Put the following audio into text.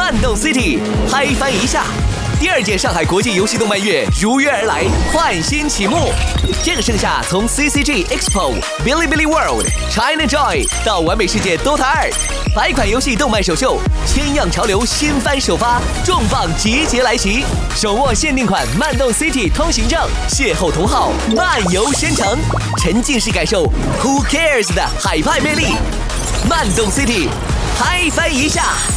漫动 City 嗨翻一下。第2届上海国际游戏动漫月如约而来，焕新启幕。这个盛夏，从 CCG Expo、Bilibili World、China Joy 到完美世界 Dota 2，100款游戏动漫首秀，1000样潮流新番首发，重磅集结来袭。手握限定款漫动 City 通行证，邂逅同好，漫游宣城，沉浸式感受 Who Cares 的海派魅力。漫动 City 嗨翻一下。